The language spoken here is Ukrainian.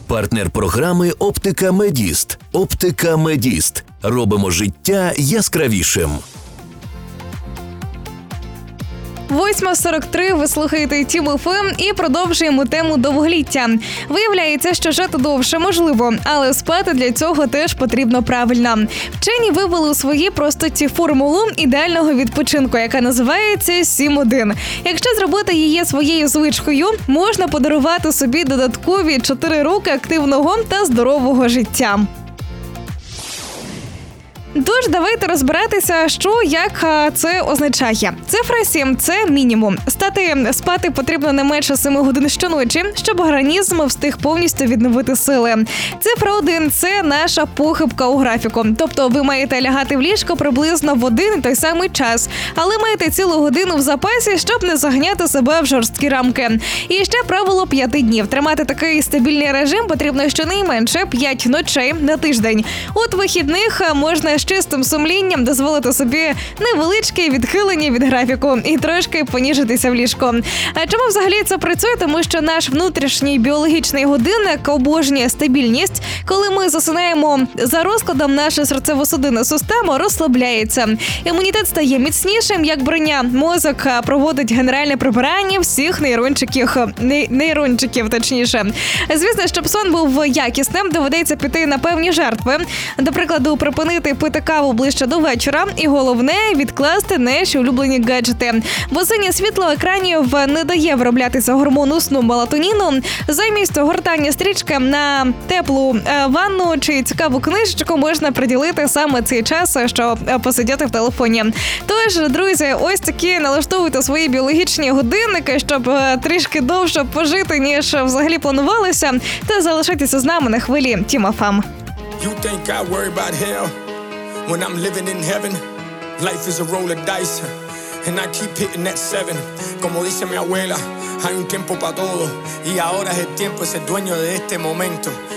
Партнер програми «Оптика Медіст». «Оптика Медіст». Робимо життя яскравішим. 8:43, ви слухаєте Тім ФМ і продовжуємо тему довголіття. Виявляється, що жити довше можливо, але спати для цього теж потрібно правильно. Вчені вивели у своїй простоті формулу ідеального відпочинку, яка називається 7-1. Якщо зробити її своєю звичкою, можна подарувати собі додаткові 4 роки активного та здорового життя. Тож, давайте розбиратися, що, як це означає. Цифра 7 – це мінімум. Спати потрібно не менше 7 годин щоночі, щоб організм встиг повністю відновити сили. Цифра 1 – це наша похибка у графіку. Тобто ви маєте лягати в ліжко приблизно в один і той самий час, але маєте цілу годину в запасі, щоб не заганяти себе в жорсткі рамки. І ще правило 5 днів. Тримати такий стабільний режим потрібно щонайменше 5 ночей на тиждень. От вихідних можна з чистим сумлінням дозволити собі невеличке відхилення від графіку і трошки поніжитися в ліжко. А чому взагалі це працює? Тому що наш внутрішній біологічний годинник обожнює стабільність. Коли ми засинаємо за розкладом, наша серцево-судинна система розслабляється. Імунітет стає міцнішим, як броня. Мозок проводить генеральне прибирання всіх нейрончиків, точніше. Звісно, щоб сон був якісним, доведеться піти на певні жертви. До прикладу, припинити пити каву ближче до вечора і головне – відкласти наші улюблені гаджети. Бо синє світло екранів не дає вироблятися гормону сну мелатоніну. Замість гортання стрічки на теплу ванну чи цікаву книжечку можна приділити саме цей час, щоб посидіти в телефоні. Тож, друзі, ось такі налаштовуйте свої біологічні годинники, щоб трішки довше пожити, ніж взагалі планувалося, та залишайтеся з нами на хвилі Тім ФМ. When I'm living in heaven, life is a roll of dice, and I keep hitting that 7. Como dice mi abuela, hay un tiempo para todo, y ahora es el tiempo de ser dueño de este momento.